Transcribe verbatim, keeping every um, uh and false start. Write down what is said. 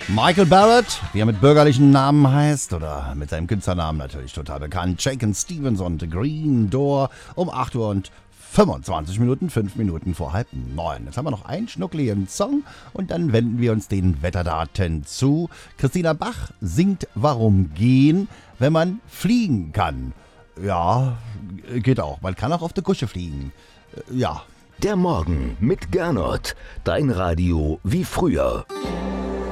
Michael Barrett, wie er mit bürgerlichen Namen heißt, oder mit seinem Künstlernamen natürlich total bekannt, Shakin' Stevens und The Green Door um acht Uhr und fünfundzwanzig Minuten, fünf Minuten vor halb neun. Jetzt haben wir noch einen schnuckligen Song und dann wenden wir uns den Wetterdaten zu. Christina Bach singt Warum gehen, wenn man fliegen kann. Ja, geht auch. Man kann auch auf der Gusche fliegen. Ja. Der Morgen mit Gernot. Dein Radio wie früher.